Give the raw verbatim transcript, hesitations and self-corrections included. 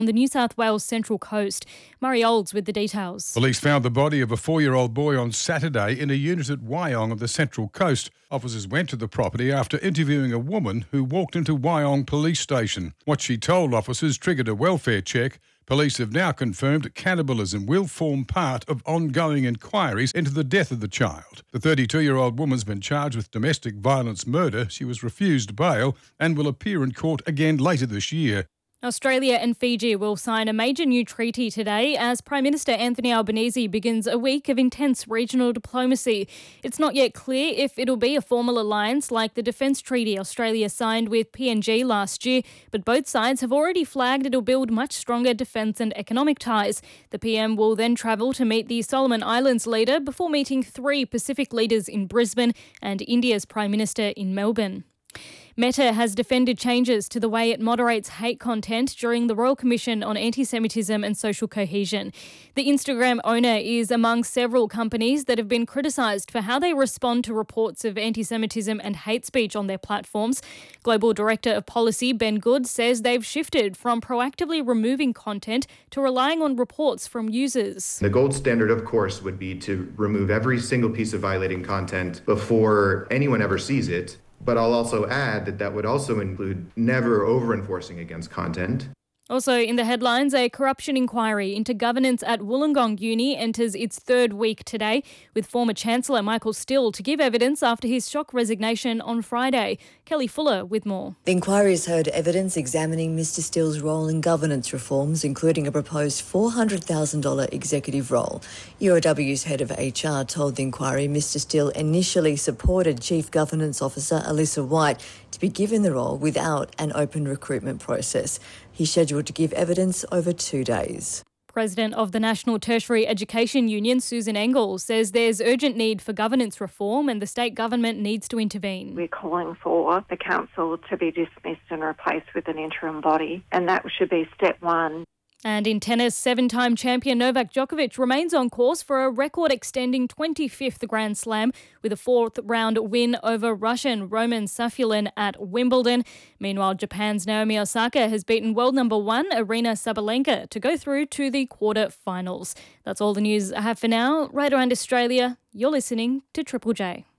on the New South Wales Central Coast. Murray Olds with the details. Police found the body of a four-year-old boy on Saturday in a unit at Wyong of the Central Coast. Officers went to the property after interviewing a woman who walked into Wyong Police Station. What she told officers triggered a welfare check. Police have now confirmed cannibalism will form part of ongoing inquiries into the death of the child. The thirty-two-year-old woman's been charged with domestic violence murder. She was refused bail and will appear in court again later this year. Australia and Fiji will sign a major new treaty today as Prime Minister Anthony Albanese begins a week of intense regional diplomacy. It's not yet clear if it'll be a formal alliance like the defence treaty Australia signed with P N G last year, but both sides have already flagged it'll build much stronger defence and economic ties. The P M will then travel to meet the Solomon Islands leader before meeting three Pacific leaders in Brisbane and India's Prime Minister in Melbourne. Meta has defended changes to the way it moderates hate content during the Royal Commission on Anti-Semitism and Social Cohesion. The Instagram owner is among several companies that have been criticised for how they respond to reports of anti-Semitism and hate speech on their platforms. Global Director of Policy Ben Good says they've shifted from proactively removing content to relying on reports from users. The gold standard, of course, would be to remove every single piece of violating content before anyone ever sees it. But I'll also add that that would also include never over-enforcing against content. Also in the headlines, a corruption inquiry into governance at Wollongong Uni enters its third week today, with former Chancellor Michael Still to give evidence after his shock resignation on Friday. Kelly Fuller with more. The inquiry has heard evidence examining Mr Still's role in governance reforms, including a proposed four hundred thousand dollars executive role. U O W's head of H R told the inquiry Mr Still initially supported Chief Governance Officer Alyssa White to be given the role without an open recruitment process. He's scheduled to give evidence over two days. President of the National Tertiary Education Union, Susan Engel, says there's urgent need for governance reform and the state government needs to intervene. We're calling for the council to be dismissed and replaced with an interim body, and that should be step one. And in tennis, seven-time champion Novak Djokovic remains on course for a record-extending twenty-fifth Grand Slam with a fourth-round win over Russian Roman Safulin at Wimbledon. Meanwhile, Japan's Naomi Osaka has beaten world number one Arina Sabalenka to go through to the quarter-finals. That's all the news I have for now. Right around Australia, you're listening to Triple J.